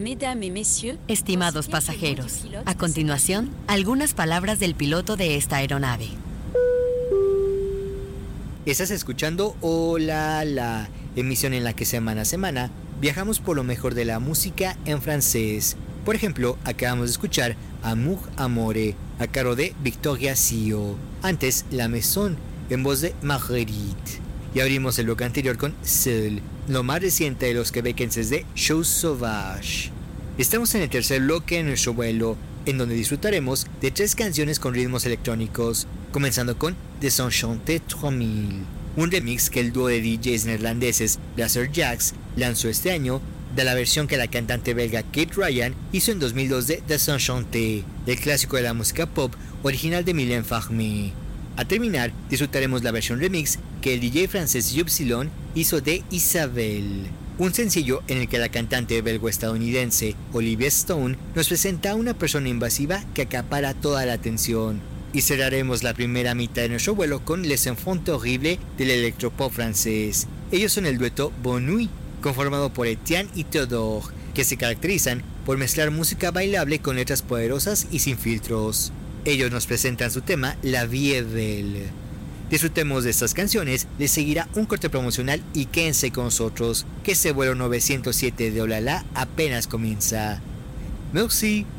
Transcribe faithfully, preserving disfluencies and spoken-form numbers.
Estimados pasajeros, a continuación, algunas palabras del piloto de esta aeronave. Estás escuchando Hola La, emisión en la que semana a semana viajamos por lo mejor de la música en francés. Por ejemplo, acabamos de escuchar Amour Amore, a cargo de Victoria Sio. Antes, La Maison, en voz de Marguerite. Y abrimos el bloque anterior con Seul, lo más reciente de los quebequenses de Chose Sauvage. Estamos en el tercer bloque de nuestro vuelo, en donde disfrutaremos de tres canciones con ritmos electrónicos, comenzando con Desenchanté tres mil, un remix que el dúo de D Js neerlandeses Blazer Jacks lanzó este año, de la versión que la cantante belga Kate Ryan hizo en dos mil dos de Desenchanté, el clásico de la música pop original de Mylène Farmer. A terminar, disfrutaremos la versión remix que el D J francés Ypsilon hizo de Isabelle, un sencillo en el que la cantante belgo-estadounidense Olivia Stone nos presenta a una persona invasiva que acapara toda la atención. Y cerraremos la primera mitad de nuestro vuelo con Les Enfants Terribles del electropop francés. Ellos son el dueto Bonne Nuit, conformado por Etienne y Theodore, que se caracterizan por mezclar música bailable con letras poderosas y sin filtros. Ellos nos presentan su tema La Vie est Belle. Disfrutemos de estas canciones, les seguirá un corte promocional y quédense con nosotros, que este vuelo novecientos siete de Hola La apenas comienza. Merci.